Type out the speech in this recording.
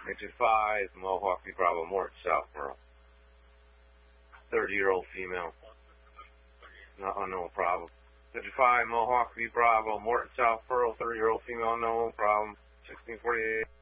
Exit 5, Mohawk V Bravo, Mort, South Pearl. 30-year-old female. No problem. Exit 5, Mohawk V Bravo, Mort, South Pearl, 30-year-old female, no problem. 1648.